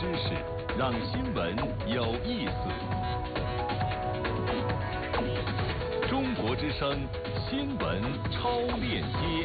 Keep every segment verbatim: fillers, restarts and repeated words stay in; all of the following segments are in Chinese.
识，让新闻有意思。中国之声新闻超链接。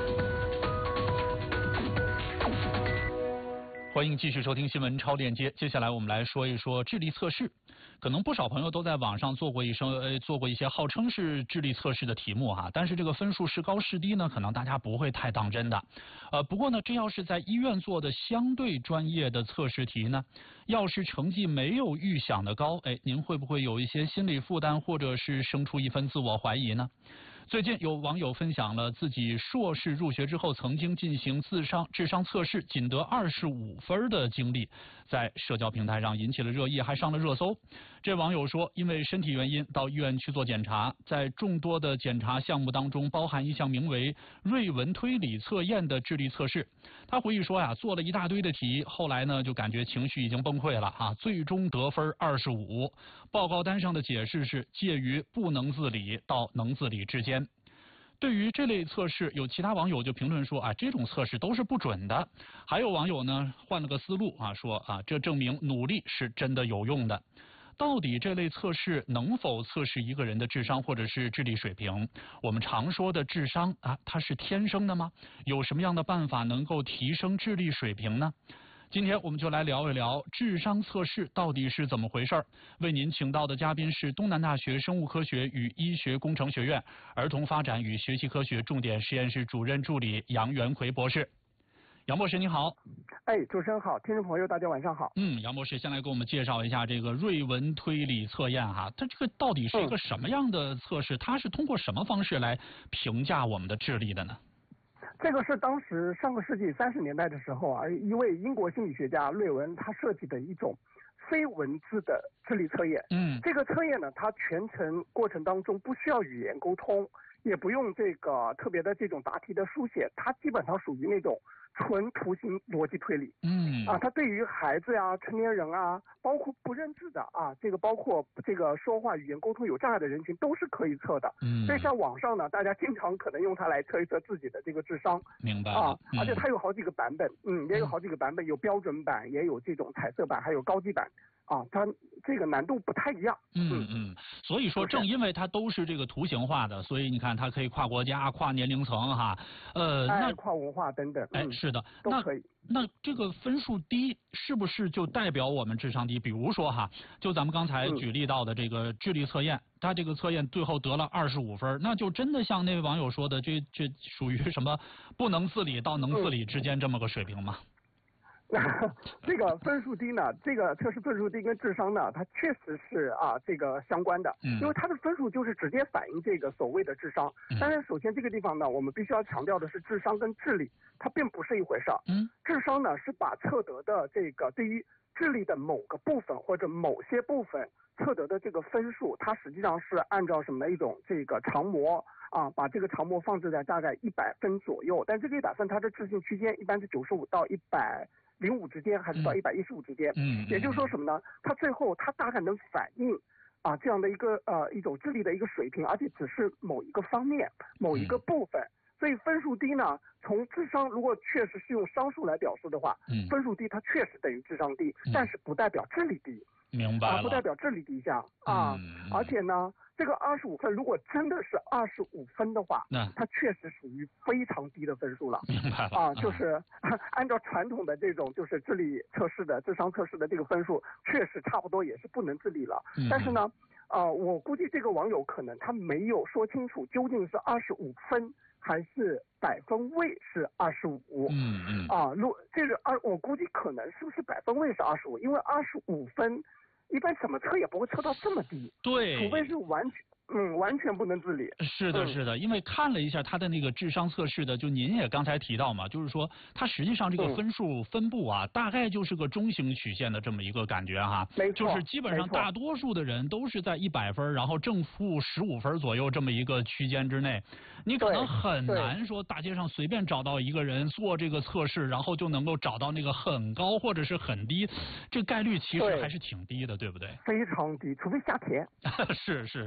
欢迎继续收听新闻超链接。接下来我们来说一说智力测试。可能不少朋友都在网上做过一声呃做过一些号称是智力测试的题目哈，但是这个分数是高是低呢，可能大家不会太当真的。呃，不过呢，这要是在医院做的相对专业的测试题呢，要是成绩没有预想的高，哎，您会不会有一些心理负担，或者是生出一份自我怀疑呢？最近有网友分享了自己硕士入学之后曾经进行智商智商测试，仅得二十五分的经历，在社交平台上引起了热议，还上了热搜。这网友说，因为身体原因到医院去做检查，在众多的检查项目当中，包含一项名为瑞文推理测验的智力测试。他回忆说呀，做了一大堆的题，后来呢就感觉情绪已经崩溃了啊，最终得分二十五。报告单上的解释是介于不能自理到能自理之间。对于这类测试，有其他网友就评论说啊，这种测试都是不准的。还有网友呢换了个思路啊，说啊，这证明努力是真的有用的。到底这类测试能否测试一个人的智商或者是智力水平？我们常说的智商啊，它是天生的吗？有什么样的办法能够提升智力水平呢？今天我们就来聊一聊智商测试到底是怎么回事儿。为您请到的嘉宾是东南大学生物科学与医学工程学院儿童发展与学习科学重点实验室主任助理杨元奎博士。杨博士你好。 哎，主持人好，听众朋友大家晚上好。 嗯，杨博士先来给我们介绍一下这个瑞文推理测验哈，它这个到底是一个什么样的测试？嗯、它是通过什么方式来评价我们的智力的呢？ 这个是当时上个世纪三十年代的时候啊，一位英国心理学家瑞文他设计的一种非文字的智力测验。嗯，这个测验呢，它全程过程当中不需要语言沟通，也不用这个特别的这种答题的书写，它基本上属于那种纯图形逻辑推理。嗯，啊，它对于孩子呀、成年人啊，包括不认字的啊，这个包括这个说话语言沟通有障碍的人群都是可以测的。嗯，所以像网上呢，大家经常可能用它来测一测自己的这个智商。 明白啊，嗯、而且它有好几个版本，嗯，也有好几个版本，有标准版，也有这种彩色版，还有高级版。啊，它这个难度不太一样。 嗯嗯，所以说正因为它都是这个图形化的，所以你看它可以跨国家、跨年龄层哈，呃， 那跨文化等等。 哎，是的， 都可以。 那这个分数低是不是就代表我们智商低？比如说哈，就咱们刚才举例到的这个智力测验，它这个测验最后得了二十五分，那就真的像那位网友说的，这这属于什么不能自理到能自理之间这么个水平吗？ 这个分数低呢，这个测试分数低跟智商呢，它确实是啊这个相关的，嗯、因为它的分数就是直接反映这个所谓的智商。嗯、但是首先这个地方呢，我们必须要强调的是，智商跟智力它并不是一回事儿。嗯，智商呢是把测得的这个对于智力的某个部分或者某些部分测得的这个分数，它实际上是按照什么的一种这个常模啊，把这个常模放置在大概一百分左右，但这个一百分它的置信区间一般是九十五到一百。零五之间还是到一百一十五之间，嗯，也就是说什么呢？它最后它大概能反映啊这样的一个呃一种智力的一个水平，而且只是某一个方面、某一个部分。所以分数低呢，从智商如果确实是用商数来表示的话，嗯，分数低它确实等于智商低，嗯、但是不代表智力低。 明白了， 啊、不代表智力低下啊，嗯、而且呢。这个二十五分，如果真的是二十五分的话，那它确实属于非常低的分数了。 明白了啊，就是按照传统的这种就是智力测试的智商测试的这个分数，确实差不多也是不能自理了。嗯、但是呢，呃，我估计这个网友可能他没有说清楚究竟是二十五分还是百分位是二十五。嗯嗯。啊，如这个二，我估计可能是不是百分位是二十五，因为二十五分。一般怎么测也不会测到这么低， 对， 除非是完全嗯完全不能自理。 是的，是的，嗯、因为看了一下他的那个智商测试的，就您也刚才提到嘛，就是说他实际上这个分数分布啊，嗯、大概就是个中型曲线的这么一个感觉哈， 没错， 就是基本上大多数的人都是在一百分，然后正负十五分左右这么一个区间之内，你可能很难说大街上随便找到一个人做这个测试，然后就能够找到那个很高或者是很低，这概率其实还是挺低的。对不对？ 非常低，除非下田。 是是是。 或者或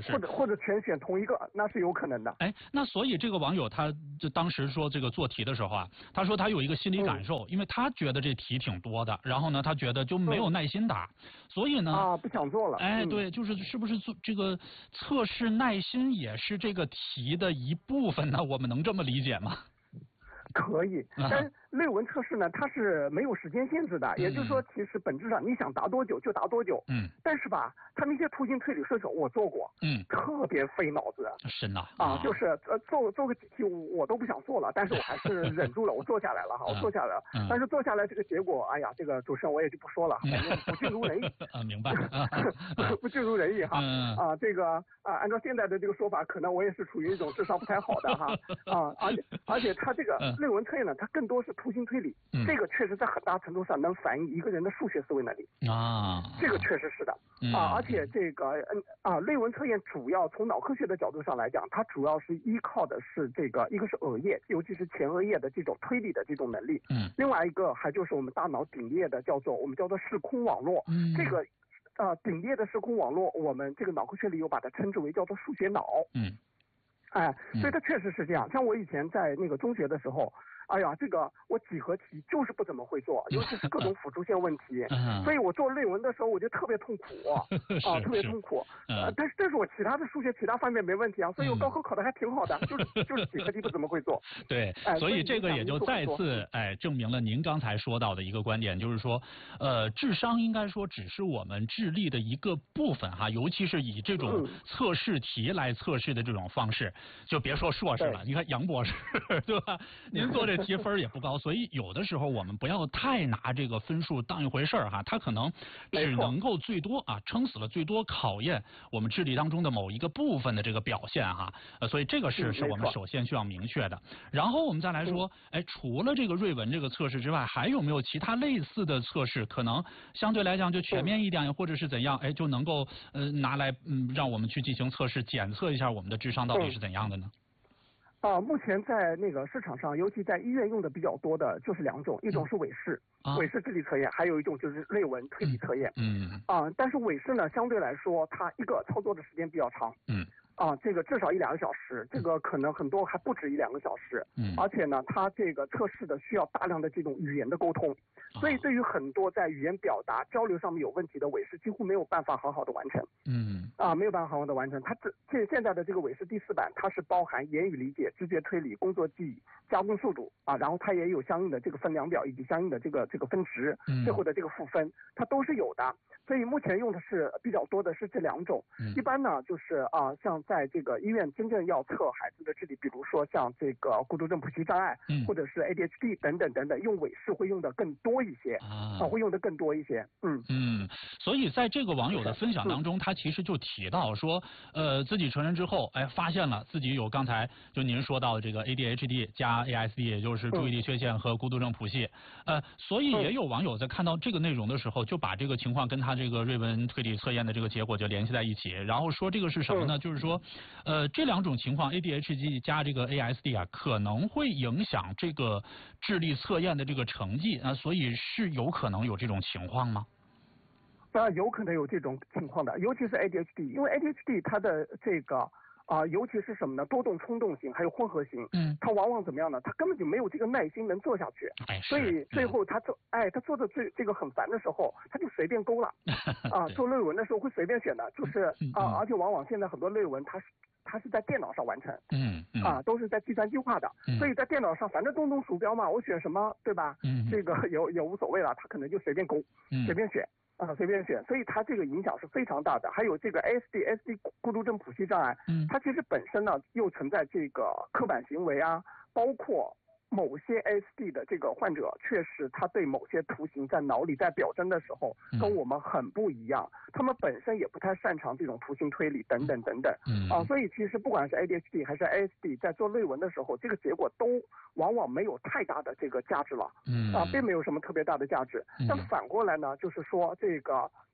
者全选同一个，那是有可能的。 哎，那所以这个网友他就当时说这个做题的时候啊，他说他有一个心理感受，嗯、因为他觉得这题挺多的，然后呢，他觉得就没有耐心打，嗯、所以呢啊不想做了。 哎， 嗯、 对，就是是不是做这个测试耐心也是这个题的一部分呢？我们能这么理解吗？ 可以，但是类文测试呢，它是没有时间限制的，也就是说，其实本质上你想答多久就答多久。 嗯。 但是吧，它那些图形推理射手我做过， 嗯， 特别费脑子。 是呐。 啊，就是呃做做个几题我都不想做了，但是我还是忍住了，我做下来了哈，我做下来了。 嗯。 但是做下来这个结果，哎呀，这个主持人我也就不说了，反正不尽如人意。 啊，明白。 不尽如人意哈。 嗯。 啊，这个啊，按照现在的这个说法，可能我也是处于一种智商不太好的哈。啊，而且而且它这个类文测验呢，它更多是图形推理， 嗯、 这个确实在很大程度上能反映一个人的数学思维能力啊， 这个确实是的、 嗯、 啊，而且这个嗯啊，类文测验主要从脑科学的角度上来讲，它主要是依靠的是这个一个是额叶，尤其是前额叶的这种推理的这种能力， 嗯， 另外一个还就是我们大脑顶叶的叫做我们叫做视空网络， 嗯， 这个呃顶叶的视空网络，我们这个脑科学里又把它称之为叫做数学脑， 嗯， 哎，所以它确实是这样。像我以前在那个中学的时候，哎呀，这个我几何题就是不怎么会做，尤其是各种辅助线问题，所以我做类文的时候我就特别痛苦啊，特别痛苦。呃，但是但是我其他的数学其他方面没问题啊，所以我高考考的还挺好的，就是就是几何题不怎么会做。 对，所以这个也就再次哎证明了您刚才说到的一个观点，就是说，呃，智商应该说只是我们智力的一个部分哈，尤其是以这种测试题来测试的这种方式，就别说硕士了，你看杨博士对吧？您做这题分也不高，所以有的时候我们不要太拿这个分数当一回事儿哈，它可能只能够最多啊撑死了最多考验我们智力当中的某一个部分的这个表现哈，呃，所以这个是是我们首先需要明确的。然后我们再来说，哎，除了这个瑞文这个测试之外，还有没有其他类似的测试，可能相对来讲就全面一点，或者是怎样，哎，就能够呃拿来嗯让我们去进行测试，检测一下我们的智商到底是怎样的呢？ 啊，目前在那个市场上，尤其在医院用的比较多的就是两种，一种是韦氏，韦氏智力测验，还有一种就是类文推理测验。 嗯。 啊，但是韦氏呢，相对来说，它一个操作的时间比较长。 嗯。 啊，这个至少一两个小时，这个可能很多还不止一两个小时。 嗯。 而且呢，它这个测试的需要大量的这种语言的沟通，所以对于很多在语言表达交流上面有问题的韦氏，几乎没有办法好好的完成。 嗯。 啊，没有办法好好的完成。它这现现在的这个韦氏第四版，它是包含言语理解、知觉推理、工作记忆、加工速度啊，然后它也有相应的这个分量表以及相应的这个这个分值，最后的这个赋分，它都是有的。所以目前用的是比较多的是这两种。 嗯、 一般呢，就是啊，像在这个医院真正要测孩子的智力，比如说像这个孤独症谱系障碍， 嗯、 或者是 A D H D 等等等等，用韦氏会用的更多一些啊，会用的更多一些。嗯嗯，所以在这个网友的分享当中，他其实就提到说，呃，自己成人之后，哎，发现了自己有刚才就您说到的这个 A D H D 加 A S D， 也就是注意力缺陷和孤独症谱系，呃，所以也有网友在看到这个内容的时候，就把这个情况跟他这个瑞文推理测验的这个结果就联系在一起，然后说这个是什么呢？就是说，呃，这两种情况 A D H D 加这个 A S D 啊，可能会影响这个智力测验的这个成绩啊，所以是有可能有这种情况吗？ 啊，有可能有这种情况的，尤其是 A D H D， 因为 A D H D 它的这个。啊，尤其是什么呢？多动冲动型还有混合型， 嗯， 他往往怎么样呢？他根本就没有这个耐心能做下去， 哎， 所以最后他做，嗯、哎，他做的最这个很烦的时候，他就随便勾了，啊，做论文的时候会随便选的，就是啊，而且往往现在很多论文它是它是在电脑上完成， 嗯嗯， 啊，都是在计算机化的， 嗯、 所以在电脑上反正动动鼠标嘛，我选什么对吧？ 嗯， 这个也也无所谓了，他可能就随便勾， 嗯、 随便选。啊，随便选，所以它这个影响是非常大的。还有这个 A S D、S D 孤独症谱系障碍， 嗯， 它其实本身呢又存在这个刻板行为啊，包括某些 A S D 的这个患者，确实他对某些图形在脑里在表征的时候，跟我们很不一样，嗯、他们本身也不太擅长这种图形推理等等等等， 嗯啊，所以其实不管是 A D H D 还是 A S D， 在做论文的时候，这个结果都往往没有太大的这个价值了， 嗯啊，并没有什么特别大的价值。 嗯、 但反过来呢，就是说这个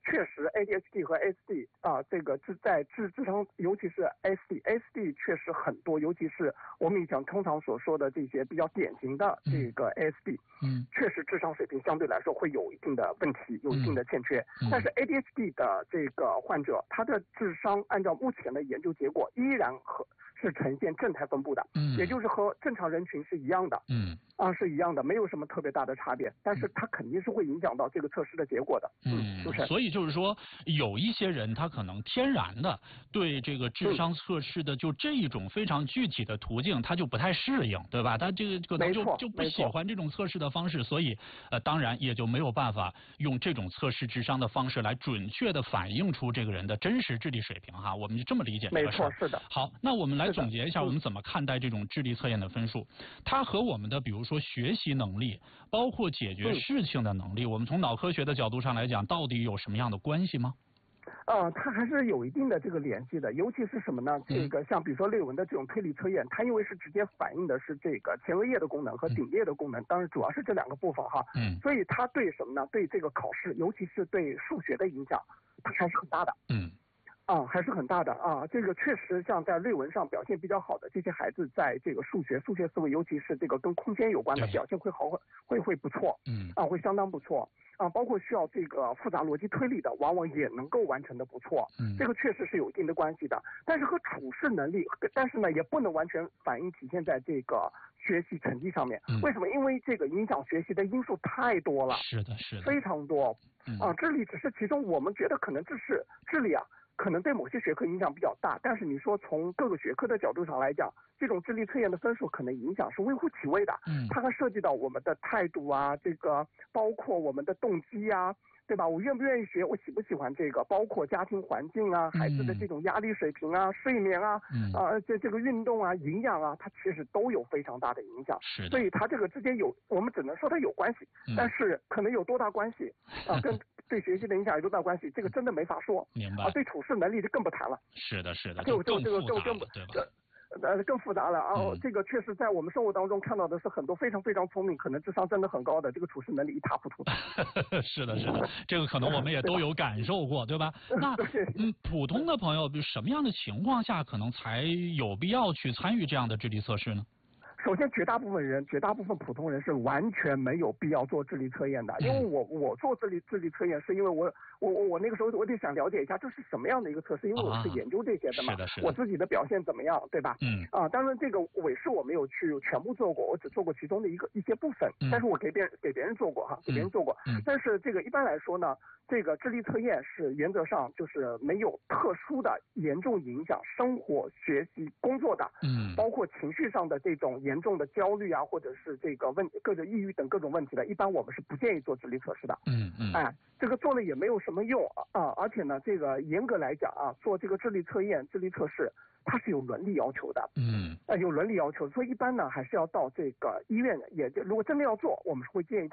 确实 A D H D 和 S D 啊，这个智在智智商，尤其是 S D，S D 确实很多，尤其是我们讲通常所说的这些比较典型的这个 S D， 嗯， 确实智商水平相对来说会有一定的问题，有一定的欠缺。 嗯、 但是 A D H D 的这个患者，他的智商按照目前的研究结果，依然和是呈现正态分布的， 嗯， 也就是和正常人群是一样的， 嗯， 啊是一样的，没有什么特别大的差别，但是它肯定是会影响到这个测试的结果的， 嗯， 是不是？ 所以就是说，有一些人他可能天然的对这个智商测试的就这一种非常具体的途径，他就不太适应，对吧？他这个可能就就不喜欢这种测试的方式，所以呃，当然也就没有办法用这种测试智商的方式来准确的反映出这个人的真实智力水平哈，我们就这么理解这个事儿。 没错，是的。 好，那我们来总结一下，我们怎么看待这种智力测验的分数？它和我们的比如说学习能力，包括解决事情的能力，我们从脑科学的角度上来讲，到底有什么样的关系吗？ 呃，它还是有一定的这个联系的，尤其是什么呢？这个像比如说类文的这种推理测验，它因为是直接反映的是这个前额叶的功能和顶叶的功能，当然主要是这两个部分哈。嗯。所以它对什么呢？对这个考试，尤其是对数学的影响，它还是很大的。嗯。啊，还是很大的啊！这个确实像在论文上表现比较好的这些孩子，在这个数学、数学思维，尤其是这个跟空间有关的表现会好，会会不错，嗯，啊，会相当不错啊。包括需要这个复杂逻辑推理的，往往也能够完成的不错，嗯，这个确实是有一定的关系的。但是和处事能力，但是呢，也不能完全反映体现在这个学习成绩上面。嗯、为什么？因为这个影响学习的因素太多了， 是的，是的， 非常多。嗯、啊，智力只是其中，我们觉得可能这是智力啊。可能对某些学科影响比较大，但是你说从各个学科的角度上来讲，这种智力测验的分数可能影响是微乎其微的。嗯，它还涉及到我们的态度啊，这个包括我们的动机啊，对吧？我愿不愿意学，我喜不喜欢这个，包括家庭环境啊，孩子的这种压力水平啊，睡眠啊，嗯、啊这这个运动啊，营养啊，它其实都有非常大的影响。 是的。 所以它这个之间有，我们只能说它有关系，嗯、但是可能有多大关系啊，跟对学习的影响有多大关系，这个真的没法说。 明白。 啊，对处事能力就更不谈了。 是的，是的， 就就这个更复杂了， 对吧？ 呃，更复杂了啊！ 嗯、 这个确实在我们生活当中看到的是很多非常非常聪明，可能智商真的很高的，这个处事能力一塌糊涂。 是的，是的，这个可能我们也都有感受过，对吧？那嗯，普通的朋友，比如什么样的情况下可能才有必要去参与这样的智力测试呢？ 首先，绝大部分人，绝大部分普通人是完全没有必要做智力测验的，因为我我做智力智力测验是因为我我我我那个时候我得想了解一下这是什么样的一个测试，因为我是研究这些的嘛， 啊、是的是的， 我自己的表现怎么样，对吧？嗯啊，当然这个韦氏我没有去全部做过，我只做过其中的一个一些部分，嗯、但是我给别人给别人做过哈，给别人做过，嗯、但是这个一般来说呢，这个智力测验是原则上就是没有特殊的严重影响生活、学习、工作的，嗯，包括情绪上的这种严重的焦虑啊，或者是这个问各种抑郁等各种问题的，一般我们是不建议做智力测试的。嗯嗯，哎，这个做了也没有什么用啊，而且呢，这个严格来讲啊，做这个智力测验、智力测试，它是有伦理要求的。嗯，呃，有伦理要求，所以一般呢还是要到这个医院，也就如果真的要做，我们是会建议到。